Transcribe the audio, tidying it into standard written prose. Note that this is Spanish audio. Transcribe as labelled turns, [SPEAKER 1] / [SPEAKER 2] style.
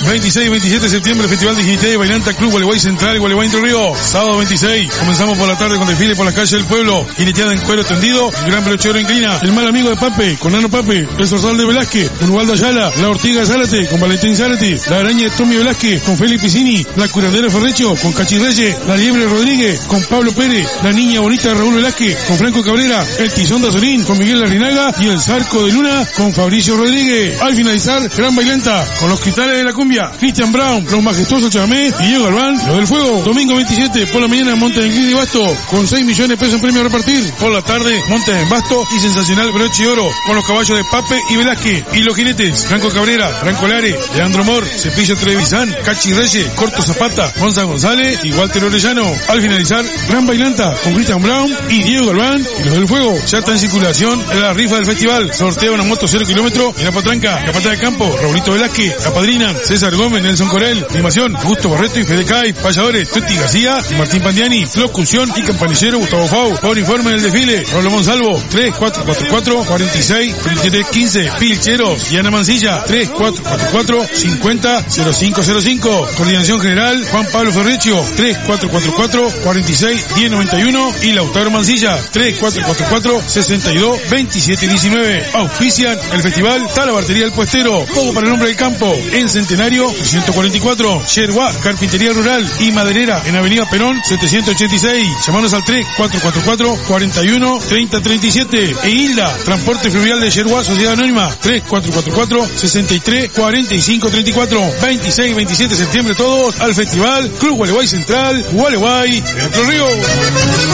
[SPEAKER 1] 26 y 27 de septiembre, Festival de Jinete de Bailanta, Club Gualeguay Central, Gualeguay Entre Ríos. Sábado 26, comenzamos por la tarde con desfile por las calles del pueblo, jineteada en cuero tendido, el gran pelochero inclina, el mal amigo de Pape, con Nano Pape, el Zorzal de Velázquez, con Ubaldo Ayala, la Ortiga Zárate, con Valentín Zárate, la Araña de Tommy Velázquez, con Félix Piscini, la Curandera Ferrecho, con Cachi Reyes, la Liebre Rodríguez, con Pablo Pérez, la Niña Bonita de Raúl Velázquez, con Franco Cabrera, el Tizón de Azorín, con Miguel Larrinaga y el Zarco de Luna, con Fabricio Rodríguez. Al finalizar, Gran Bailanta, con los cristales de la cumbia, Cristian Brown, los majestuosos Chamé y Diego Galván, los del fuego. Domingo 27, por la mañana, Montes de Inclina y Basto, con 6 millones de pesos en premio a repartir. Por la tarde, Montes en Basto y sensacional broche y oro, con los caballos de Pape y Velázquez. Y los jinetes, Franco Cabrera, Franco Lare, Leandro Mor, Cepillo Trevisan, Cachi Reyes, Corto Zapata, Gonza González y Walter Orellano. Al finalizar, Gran Bailanta, con Cristian Brown y Diego Galván y los del fuego. Ya está en circulación la rifa del festival. Sorteo una moto 0 kilómetros y la patranca, la pata de campo, Raulito Velázquez, la padrina, César Gómez, Nelson Corel, animación, Gusto Barreto y Fede Cay, payadores, Tuti García y Martín Pandiani, Flocución y campanillero Gustavo Fau. Por informe del desfile, Rollo Monsalvo, 3444 46 33 15, Pilcheros y Ana Mancilla, 3444 50 0505. Coordinación general, Juan Pablo Ferrecio, 3444 46 1091 y Lautaro Mancilla, 3444 62 27 19. Auspician el festival Talabartería El Puestero, Pogo para el Hombre del Campo, en Centenario 344, Yerguá, Carpintería Rural y Maderera en Avenida Perón 786. Llamanos al 3444 41 30 37. E Hilda, Transporte Fluvial de Yerguá, Sociedad Anónima, 3444 63 45 34. 26 y 27 de septiembre todos al festival Club Gualeguay Central, Gualeguay, Entre Ríos.